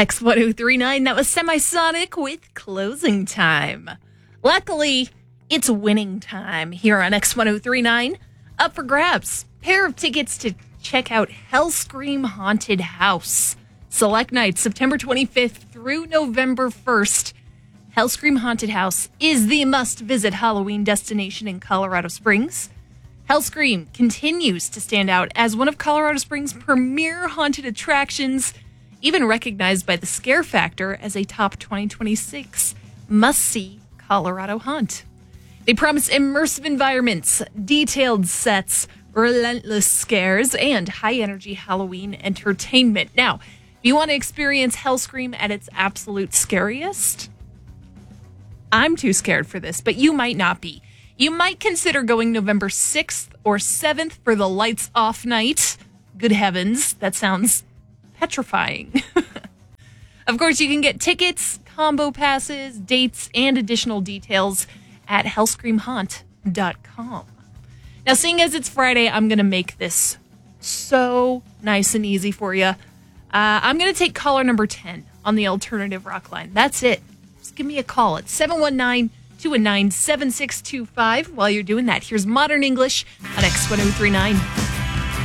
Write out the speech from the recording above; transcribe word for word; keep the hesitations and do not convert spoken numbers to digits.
X ten thirty-nine, that was Semisonic with Closing Time. Luckily, it's winning time here on X ten thirty-nine. Up for grabs, pair of tickets to check out Hellscream Haunted House. Select nights, September twenty-fifth through November first. Hellscream Haunted House is the must-visit Halloween destination in Colorado Springs. Hellscream continues to stand out as one of Colorado Springs' premier haunted attractions, even recognized by the Scare Factor as a top twenty twenty-six must-see Colorado haunt. They promise immersive environments, detailed sets, relentless scares, and high-energy Halloween entertainment. Now, if you want to experience Hellscream at its absolute scariest, I'm too scared for this, but you might not be. You might consider going November sixth or seventh for the lights off night. Good heavens, that sounds petrifying. Of course, you can get tickets, combo passes, dates, and additional details at hellscream haunt dot com. Now, seeing as it's Friday, I'm going to make this so nice and easy for you. Uh, I'm going to take caller number ten on the alternative rock line. That's it. Just give me a call at seven one nine, two one nine, seven six two five. While you're doing that, here's Modern English on X ten thirty-nine.